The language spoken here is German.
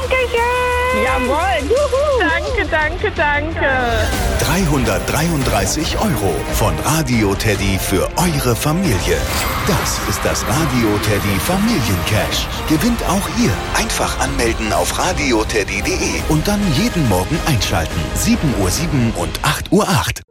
Dankeschön. Jawohl. Juhu. Danke. 333 € von Radio Teddy für eure Familie. Das ist das Radio Teddy Familiencash. Gewinnt auch ihr. Einfach anmelden auf radioteddy.de und dann jeden Morgen einschalten. 7:07 und 8:08 Uhr.